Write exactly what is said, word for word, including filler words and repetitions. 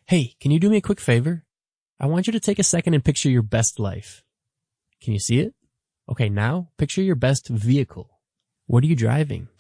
Hey, can you do me a quick favor? I want you to take a second and picture your best life. Can you see it? Okay, now picture your best vehicle. What are you driving?